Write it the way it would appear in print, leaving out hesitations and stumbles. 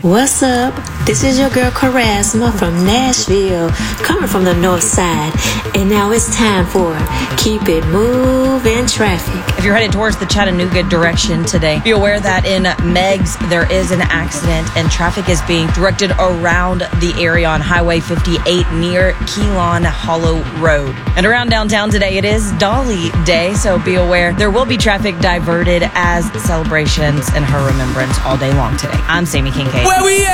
What's up? This is your girl Charisma from Nashville, coming from the north side. And now it's time for Keep It Moving Traffic. If you're headed towards the Chattanooga direction today, be aware that in Meigs there is an accident and traffic is being directed around the area on Highway 58 near Keelan Hollow Road. And around downtown today, it is Dolly Day, so be aware there will be traffic diverted as celebrations in her remembrance all day long today. I'm Sammy Kincaid. Where we at?